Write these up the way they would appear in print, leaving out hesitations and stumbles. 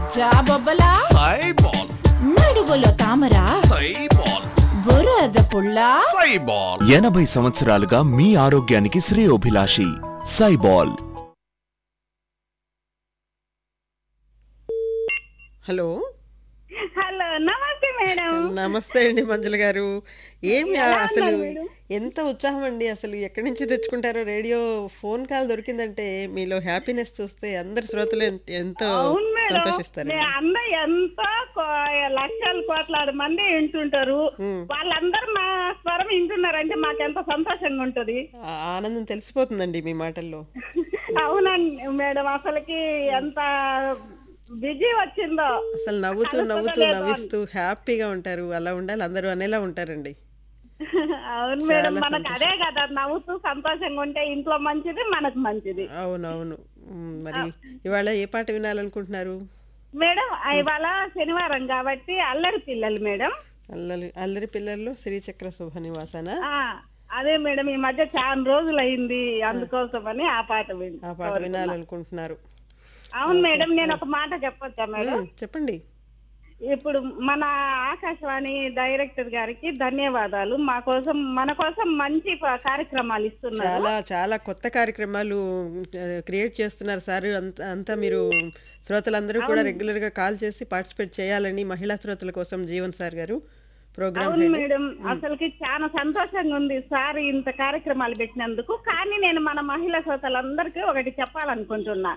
జాబొబ్బలా సైబాల్ నడువులో తామర సైబాల్ బురద పుల్ల సైబాల్ 80 సంవత్సరాలుగా మీ ఆరోగ్యానికి శ్రేయోభిలాషి సైబాల్. హలో హలో నమస్తే మేడం. నమస్తే అండి మంజుల గారు. ఏమి అసలు ఎంత ఉత్సాహం అండి, అసలు ఎక్కడి నుంచి తెచ్చుకుంటారో రేడియో ఫోన్ కాల్ దొరికిందంటే మీలో హ్యాపీనెస్ చూస్తే అందరు శ్రోతలు ఎంతో అవును మేడం, సంతోషిస్తారు. అందరు ఎంతో లక్షల కోట్లాది మంది వింటుంటారు. వాళ్ళందరూ మా స్వరం వింటున్నారంటే మాకెంతో సంతోషంగా ఉంటది. ఆనందం తెలిసిపోతుందండి మీ మాటల్లో. అవునండి మేడం, అసలుకి ఎంత బిజీ వచ్చిందో. అసలు నవ్వుతూ నవ్వుతూ నవ్విస్తూ హ్యాపీగా ఉంటారు. అలా ఉండాలి, అందరూ అనేలా ఉంటారండి. అవును మేడం, మనకు అదే కదా, నవ్వుతూ సంతోషంగా ఉంటే ఇంట్లో మంచిది, మనకు మంచిది. అవునవును. మరి ఇవాళ ఏ పాట వినాలనుకుంటున్నారు మేడం? ఇవాళ శనివారం కాబట్టి అల్లరి పిల్లలు మేడం. అల్లరి పిల్లల్లో శ్రీచక్ర శుభనివాసన. అదే మేడం, ఈ మధ్య చాలా రోజులు అయింది, అందుకోసమని ఆ పాట వినాలనుకుంటున్నారు. అవును మేడం, నేను ఒక మాట చెప్పొచ్చా మేడం? చెప్పండి. ఇప్పుడు మన ఆకాశవాణి డైరెక్టర్ గారికి ధన్యవాదాలు. మన కోసం మంచి కార్యక్రమాలు ఇస్తున్నారు. చాలా చాలా కొత్త కార్యక్రమాలు క్రియేట్ చేస్తున్నారు సార్. అంతా మీరు శ్రోతలందరూ కూడా రెగ్యులర్ గా కాల్ చేసి పార్టిసిపేట్ చేయాలని మహిళా శ్రోతల కోసం జీవన్ సార్ గారు ప్రోగ్రామ్. అవును మేడం, అసలుకి చాలా సంతోషంగా ఉంది సార్ ఇంత కార్యక్రమాలు పెట్టినందుకు. కానీ నేను మన మహిళా శ్రోతలందరికీ ఒకటి చెప్పాలనుకుంటున్నా.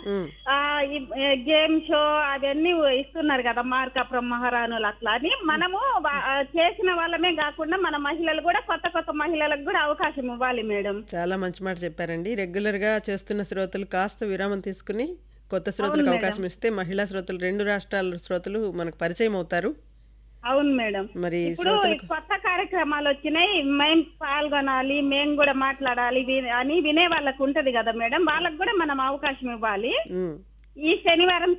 గేమ్ షో అవన్నీ ఇస్తున్నారు కదా, మార్కాపురం మహారాణులు అట్లా అని. మనము చేసిన వాళ్ళమే కాకుండా మన మహిళలు కూడా కొత్త కొత్త మహిళలకు కూడా అవకాశం ఇవ్వాలి మేడం. చాలా మంచి మాట చెప్పారండి. రెగ్యులర్ గా చేస్తున్న శ్రోతలు కాస్త విరామం తీసుకుని కొత్త శ్రోతలకు అవకాశం ఇస్తే మహిళా శ్రోతలు, 2 రాష్ట్రాల శ్రోతలు మనకు పరిచయం అవుతారు. అవును మేడం, మరి ఇప్పుడు కొత్త కార్యక్రమాలు వచ్చినాయి, మేము పాల్గొనాలి, మేము కూడా మాట్లాడాలి అని వినే వాళ్ళకు ఉంటది కదా మేడం, వాళ్ళకు కూడా మనం అవకాశం ఇవ్వాలి. ఈ శనివారం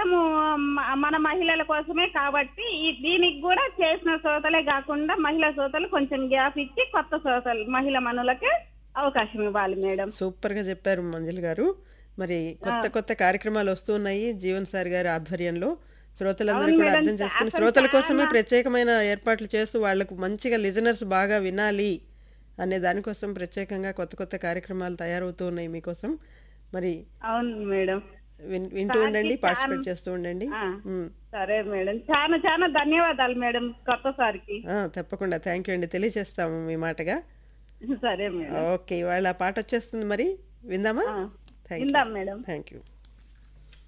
మన మహిళల కోసమే కాబట్టి దీనికి కూడా చేసిన శ్రోతలే కాకుండా మహిళా శ్రోతలు కొంచెం గ్యాప్ ఇచ్చి కొత్త శ్రోతలు మహిళా మనులకి అవకాశం ఇవ్వాలి మేడం. సూపర్ గా చెప్పారు మంజుల గారు. మరి కొత్త కొత్త కార్యక్రమాలు వస్తున్నాయి జీవన్ సార్ గారి ఆధ్వర్యంలో. శ్రోతలందరూ కూడా అర్థం చేసుకుని శ్రోతల కోసమే ప్రత్యేకమైన ఏర్పాట్లు చేస్తూ వాళ్లకు మంచిగా లిజనర్స్ బాగా వినాలి అనే దానికోసం ప్రత్యేకంగా కొత్త కొత్త కార్యక్రమాలు తయారవుతూ ఉన్నాయి మీకోసం. మరి అవును మేడం, వింటూ ఉండండి, పార్టిసిపేట్ చేస్తూ ఉండండి. సరే మేడం, చాలా చాలా ధన్యవాదాలు మేడం కొత్త సార్కి. తప్పకుండా థ్యాంక్ యూ అండి, తెలియజేస్తాము మీ మాటగా. సరే మేడం. ఓకే, ఇవాళ పాట వచ్చేస్తుంది, మరి విందామా? విందాం మేడం. Thank you.